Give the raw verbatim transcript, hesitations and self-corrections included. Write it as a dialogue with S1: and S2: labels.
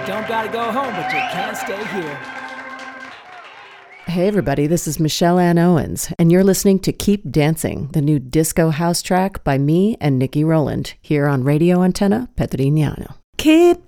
S1: don't gotta go home, but you can't stay here.
S2: Hey everybody, this is Michelle Ann Owens, and you're listening to Keep Dancing, the new disco house track by me and Nikki Rowland, here on Radio Antenna Petrignano. Keep